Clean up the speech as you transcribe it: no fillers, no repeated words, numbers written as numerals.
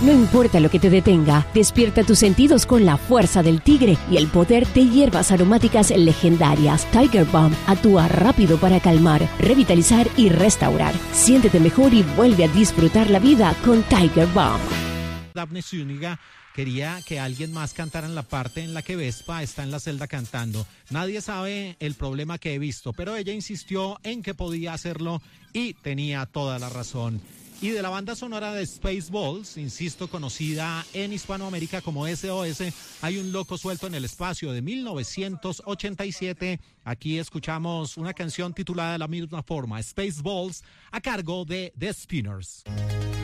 No importa lo que te detenga, despierta tus sentidos con la fuerza del tigre y el poder de hierbas aromáticas legendarias. Tiger Balm actúa rápido para calmar, revitalizar y restaurar. Siéntete mejor y vuelve a disfrutar la vida con Tiger Balm. Daphne Zúñiga quería que alguien más cantara en la parte en la que Vespa está en la celda cantando. Nadie sabe el problema que he visto, pero ella insistió en que podía hacerlo y tenía toda la razón. Y de la banda sonora de Spaceballs, insisto, conocida en Hispanoamérica como SOS, hay un loco suelto en el espacio de 1987. Aquí escuchamos una canción titulada de la misma forma, Spaceballs, a cargo de The Spinners.